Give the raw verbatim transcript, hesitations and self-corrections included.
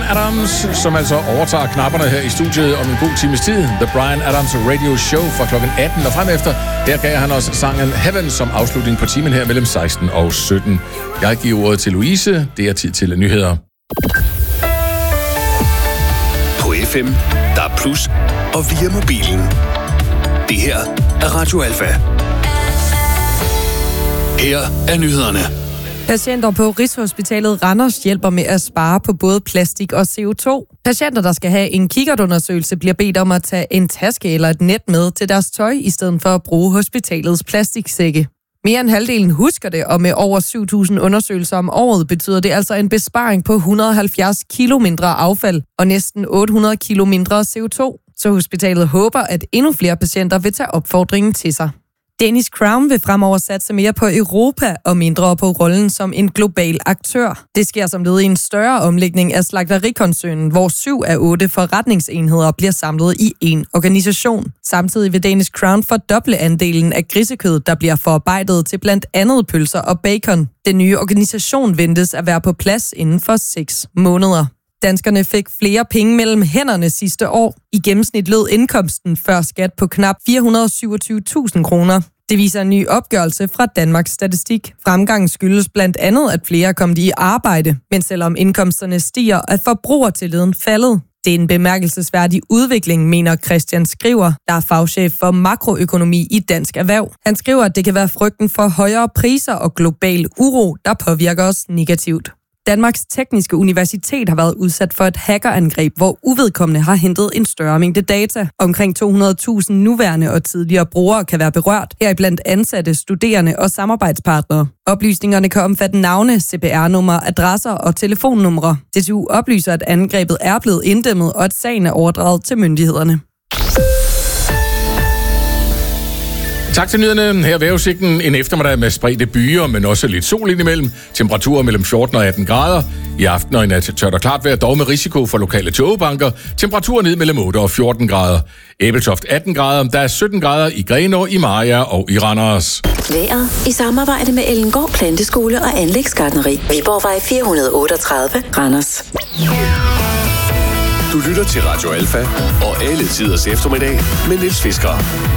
Adams, som altså overtager knapperne her i studiet om en god times tid. The Bryan Adams Radio Show fra klokken atten og frem efter. Der gav han også sangen Heaven som afslutning på timen her mellem seksten og sytten. Jeg giver ordet til Louise. Det er tid til nyheder. På F M, der er plus, og via mobilen. Det her er Radio Alfa. Her er nyhederne. Patienter på Rigshospitalet Randers hjælper med at spare på både plastik og C O to. Patienter, der skal have en kikkertundersøgelse, bliver bedt om at tage en taske eller et net med til deres tøj, i stedet for at bruge hospitalets plastiksække. Mere end halvdelen husker det, og med over syv tusind undersøgelser om året betyder det altså en besparing på et hundrede og halvfjerds kilo mindre affald og næsten otte hundrede kilo mindre C O to. Så hospitalet håber, at endnu flere patienter vil tage opfordringen til sig. Danish Crown vil fremover satse mere på Europa og mindre på rollen som en global aktør. Det sker som led i en større omlægning af slagterikoncernen, hvor syv af otte forretningsenheder bliver samlet i én organisation. Samtidig vil Danish Crown fordoble andelen af grisekød, der bliver forarbejdet til blandt andet pølser og bacon. Den nye organisation ventes at være på plads inden for seks måneder. Danskerne fik flere penge mellem hænderne sidste år. I gennemsnit lød indkomsten før skat på knap fire hundrede og syvogtyve tusind kroner. Det viser en ny opgørelse fra Danmarks Statistik. Fremgangen skyldes blandt andet, at flere er kommet i arbejde, men selvom indkomsterne stiger, er forbrugertilliden faldet. Det er en bemærkelsesværdig udvikling, mener Christian Skriver, der er fagchef for makroøkonomi i Dansk Erhverv. Han skriver, at det kan være frygten for højere priser og global uro, der påvirker os negativt. Danmarks Tekniske Universitet har været udsat for et hackerangreb, hvor uvedkommende har hentet en større mængde data. Omkring to hundrede tusind nuværende og tidligere brugere kan være berørt, heriblandt ansatte, studerende og samarbejdspartnere. Oplysningerne kan omfatte navne, C P R-numre, adresser og telefonnumre. D T U oplyser, at angrebet er blevet inddæmmet, og at sagen er overdraget til myndighederne. Tak til nyhederne. Her er vejrudsigten en eftermiddag med spredte byer, men også lidt sol indimellem. Temperaturer mellem fjorten og atten grader. I aften og i nat tørt og klart vejr, dog med risiko for lokale tågebanker. Temperaturer ned mellem otte og fjorten grader. Ebeltoft atten grader. Der er sytten grader i Grenaa, i Mariager og i Randers. Vejret i samarbejde med Ellengård Planteskole og Anlægsgartneri. Viborgvej fire hundrede og otteogtredive, Randers. Du lytter til Radio Alfa og alle tiders eftermiddag med Niels Fisker.